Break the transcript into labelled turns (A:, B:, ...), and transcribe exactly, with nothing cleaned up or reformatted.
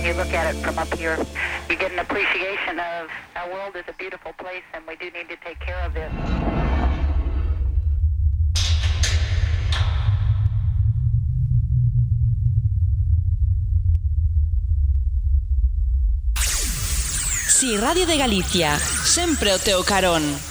A: you look at it from up here, you get an appreciation of our world is a beautiful place and we do need to take care of it.
B: Si Radio de Galicia, sempre o teu carón.